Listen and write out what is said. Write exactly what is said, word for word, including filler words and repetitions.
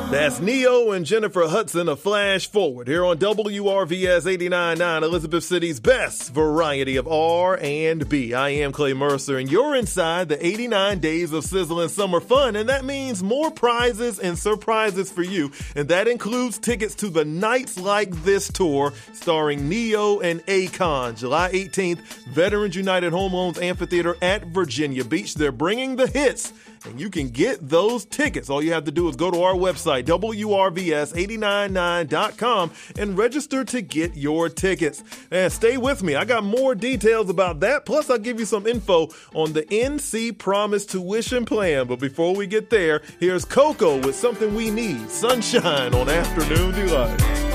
That's Neo and Jennifer Hudson, a flash forward here on W R V S eighty-nine point nine, Elizabeth City's best variety of R and B. I am Clay Mercer, and you're inside the eighty-nine days of sizzling summer fun, and that means more prizes and surprises for you, and that includes tickets to the Nights Like This tour starring Neo and Akon, July eighteenth, Veterans United Home Loans Amphitheater at Virginia Beach. They're bringing the hits, and you can get those tickets. All you have to do is go to our website, W R V S eight nine nine dot com, and register to get your tickets. And stay with me. I got more details about that. Plus, I'll give you some info on the N C Promise tuition plan. But before we get there, here's Coco with Something We Need, Sunshine on Afternoon Delight.